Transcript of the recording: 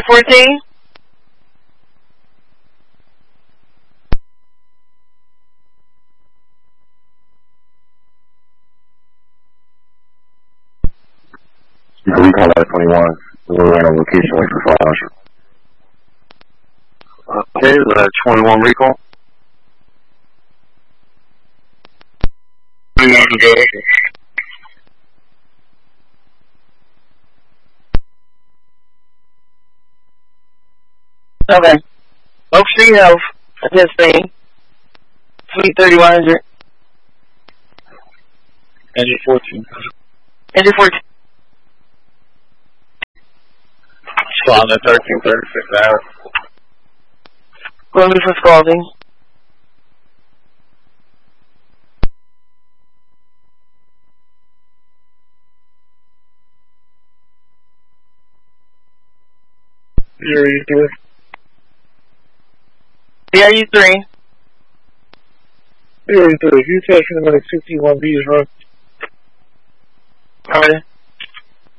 14? We call that 21. We're right on location waiting for Flash. Okay, 21 recall. 21 go. Okay. Oak Street Health, attesting. Suite 3100. Engine 14. Engine 14. Spawn at 1336 hours. Going for Spalding. BRE3. BRE3. BRE3, if you take from the 61B is run. Alright.